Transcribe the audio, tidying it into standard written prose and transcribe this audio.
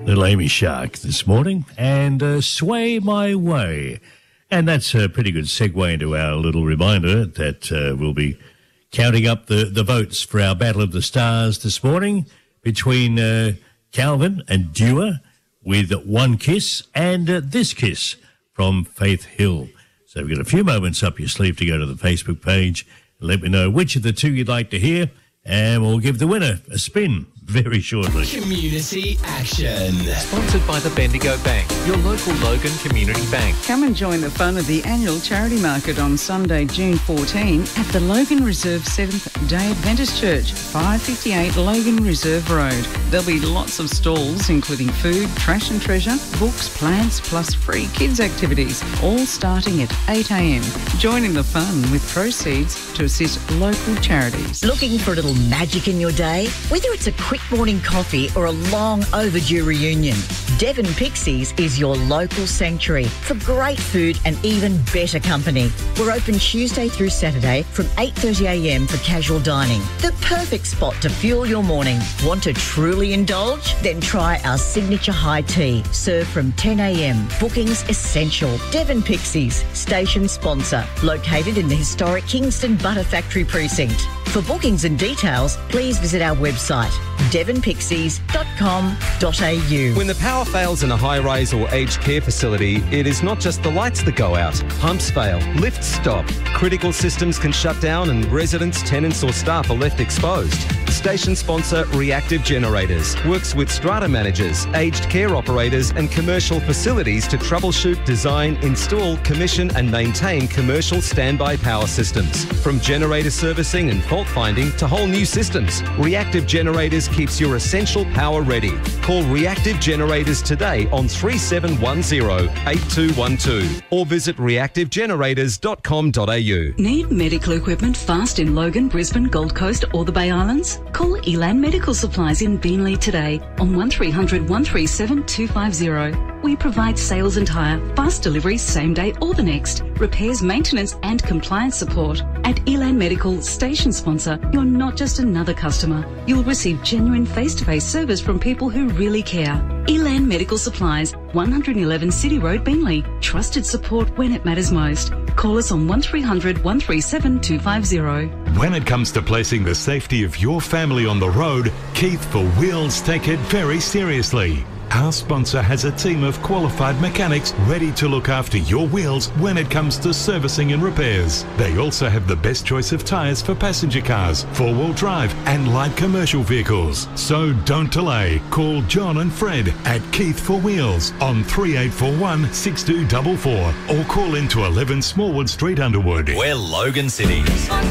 Little Amy Shark this morning, and Sway My Way. And that's a pretty good segue into our little reminder that we'll be counting up the votes for our Battle of the Stars this morning between Calvin and Dewar with One Kiss and This Kiss from Faith Hill. So we've got a few moments up your sleeve to go to the Facebook page and let me know which of the two you'd like to hear, and we'll give the winner a spin very shortly. Community Action. Sponsored by the Bendigo Bank, your local Logan Community Bank. Come and join the fun of the annual charity market on Sunday, June 14 at the Logan Reserve Seventh-day Adventist Church, 558 Logan Reserve Road. There'll be lots of stalls, including food, trash and treasure, books, plants, plus free kids activities, all starting at 8 a.m. Join in the fun with proceeds to assist local charities. Looking for a little magic in your day? Whether it's a quick morning coffee or a long overdue reunion, Devon Pixies is your local sanctuary for great food and even better company. We're open Tuesday through Saturday from 8:30 a.m. for casual dining. The perfect spot to fuel your morning. Want to truly indulge? Then try our signature high tea, served from 10 a.m. Bookings essential. Devon Pixies, station sponsor, located in the historic Kingston Butter Factory precinct. For bookings and details, please visit our website, devonpixies.com.au. When the power fails in a high-rise or aged care facility, it is not just the lights that go out. Pumps fail, lifts stop, critical systems can shut down, and residents, tenants or staff are left exposed. Station sponsor Reactive Generators works with strata managers, aged care operators and commercial facilities to troubleshoot, design, install, commission and maintain commercial standby power systems. From generator servicing and fault finding to whole new systems, Reactive Generators keeps your essential power ready. Call Reactive Generators today on 3710-8212 or visit reactivegenerators.com.au. Need medical equipment fast in Logan, Brisbane, Gold Coast or the Bay Islands? Call Elan Medical Supplies in Beenleigh today on 1300 137 250. We provide sales and hire, fast delivery same day or the next, repairs, maintenance and compliance support. At Elan Medical, station sponsor, you're not just another customer. You'll receive genuine face-to-face service from people who really care. Elan Medical Supplies, 111 City Road, Beenleigh. Trusted support when it matters most. Call us on 1300 137 250. When it comes to placing the safety of your family on the road, Keith for Wheels take it very seriously. Our sponsor has a team of qualified mechanics ready to look after your wheels when it comes to servicing and repairs. They also have the best choice of tyres for passenger cars, four-wheel drive and light commercial vehicles. So don't delay. Call John and Fred at Keith for Wheels on 3841 6244 or call into 11 Smallwood Street, Underwood. We're Logan City.